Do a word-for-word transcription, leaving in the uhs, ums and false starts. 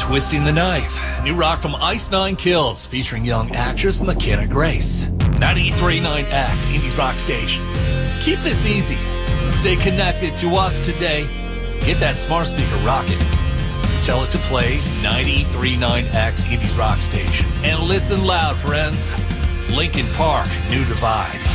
Twisting the Knife. New rock from Ice Nine Kills, featuring young actress McKenna Grace. ninety-three point nine X, Indies Rock Station. Keep this easy. Stay connected to us today. Get that smart speaker rocking. Tell it to play ninety-three point nine X, Indies Rock Station. And listen loud, friends. Linkin Park, New Divide.